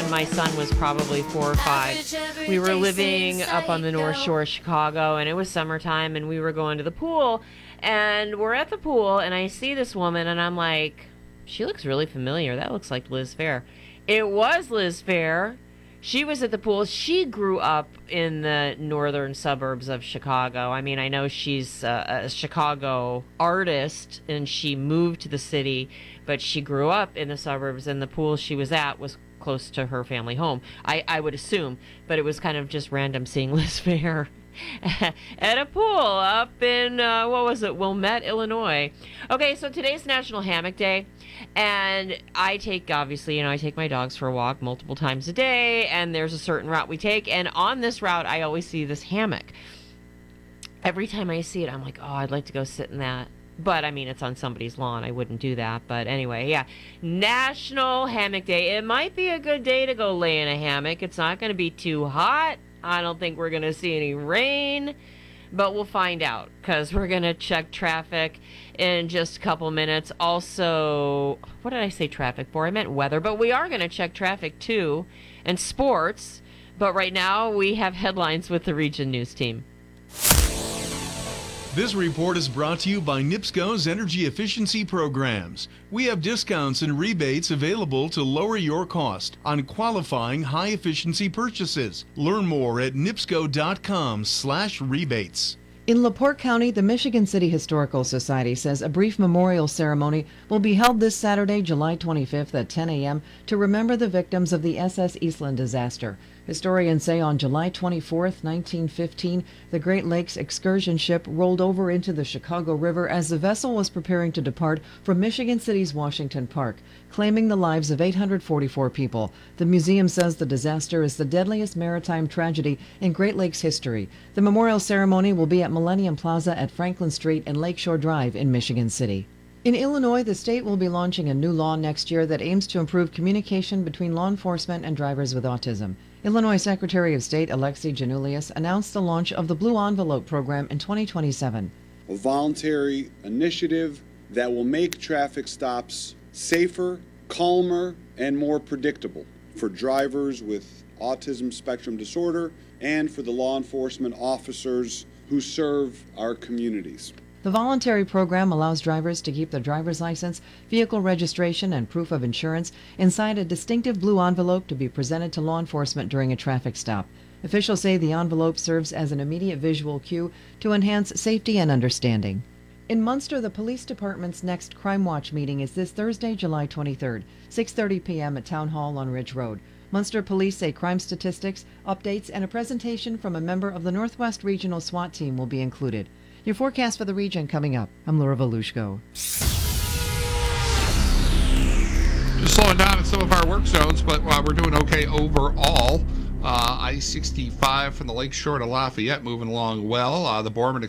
when my son was probably 4 or 5. We were living up on the North Shore of Chicago, and it was summertime, and we were going to the pool. And we're at the pool, and I see this woman, and I'm like, she looks really familiar. That looks like Liz Fair. It was Liz Fair. She was at the pool. She grew up in the northern suburbs of Chicago. I mean, I know she's a Chicago artist, and she moved to the city, but she grew up in the suburbs, and the pool she was at was close to her family home, I would assume. But it was kind of just random seeing Liz Fair at a pool up in, Wilmette, Illinois. Okay, so today's National Hammock Day. And I take my dogs for a walk multiple times a day, and there's a certain route we take. And on this route, I always see this hammock. Every time I see it, I'm like, oh, I'd like to go sit in that. But, I mean, it's on somebody's lawn. I wouldn't do that. But anyway, yeah. National Hammock Day. It might be a good day to go lay in a hammock. It's not going to be too hot. I don't think we're going to see any rain. But we'll find out, because we're going to check traffic in just a couple minutes. Also, what did I say traffic for? I meant weather. But we are going to check traffic, too, and sports. But right now, we have headlines with the Region News team. This report is brought to you by NIPSCO's Energy Efficiency Programs. We have discounts and rebates available to lower your cost on qualifying high-efficiency purchases. Learn more at nipsco.com/rebates. In LaPorte County, the Michigan City Historical Society says a brief memorial ceremony will be held this Saturday, July 25th at 10 a.m. to remember the victims of the SS Eastland disaster. Historians say on July 24th, 1915, the Great Lakes excursion ship rolled over into the Chicago River as the vessel was preparing to depart from Michigan City's Washington Park, claiming the lives of 844 people. The museum says the disaster is the deadliest maritime tragedy in Great Lakes history. The memorial ceremony will be at Millennium Plaza at Franklin Street and Lakeshore Drive in Michigan City. In Illinois, the state will be launching a new law next year that aims to improve communication between law enforcement and drivers with autism. Illinois Secretary of State Alexei Janulius announced the launch of the Blue Envelope program in 2027. A voluntary initiative that will make traffic stops safer, calmer, and more predictable for drivers with autism spectrum disorder and for the law enforcement officers who serve our communities. The voluntary program allows drivers to keep their driver's license, vehicle registration, and proof of insurance inside a distinctive blue envelope to be presented to law enforcement during a traffic stop. Officials say the envelope serves as an immediate visual cue to enhance safety and understanding. In Munster, the police department's next Crime Watch meeting is this Thursday, July 23rd, 6:30 p.m. at Town Hall on Ridge Road. Munster police say crime statistics, updates, and a presentation from a member of the Northwest Regional SWAT team will be included. Your forecast for the region coming up. I'm Laura Volushko. Just slowing down in some of our work zones, but we're doing okay overall. I-65 from the Lakeshore to Lafayette moving along well. The Borman